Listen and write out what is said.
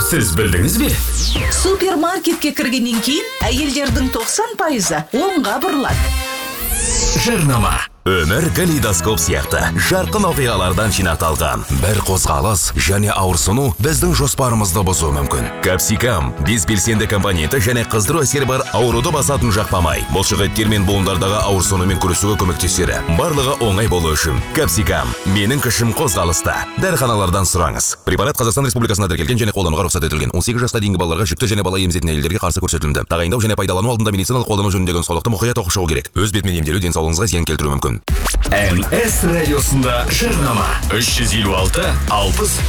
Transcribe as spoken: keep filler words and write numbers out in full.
Сіз білдіңіз бе? Супермаркетке кіргеннен кейін әйелдердің тоқсан пайызы оңға бұрылады. Жарнама. Өмір калейдоскоп сияқты жарқын оқиғалардан жинақталған бір қозғалыс және ауырсыну біздің жоспарымызды бұзуы мүмкін. Капсикам бес белсенді компоненті және қыздыру әсері бар ауруды басатын жақпамай, бұлшықеттер мен буындардағы ауырсынумен күресуге көмектесері. Барлығы оңай болу үшін. Капсикам менің күшім қозғалыста. Дәріханалардан сұраңыз. Препарат Қазақстан Республикасында тіркелген және қолдануға рұқсат етілген. он сегіз жасқа дейінгі балаларға, жүкті және бала емізетін әйелдерге қарсы көрсетілімді. Тағайындау және пайдалану алдында медициналық қолдану жөніндегі нұсқаулықты мұқият оқып шығу керек. Өз бетімен емделу денсаулығыңызға зиян келтіруі мүмкін. эн эс радиосында жарнама. үш жүз елу алты алпыс